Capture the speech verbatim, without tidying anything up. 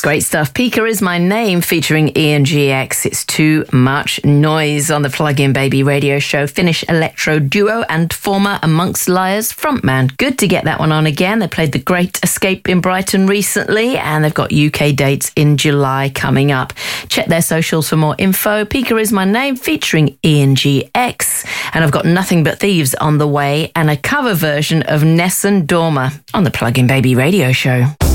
Great stuff. Pika Is My Name featuring Ian G X. It's Too Much Noise on the Plug-in Baby radio show. Finnish electro duo and former Amongst Liars frontman. Good to get that one on again. They played the Great Escape in Brighton recently and they've got U K dates in July coming up. Check their socials for more info. Pika Is My Name featuring Ian G X. And I've got Nothing But Thieves on the way and a cover version of Nessun Dorma on the Plug-in Baby radio show.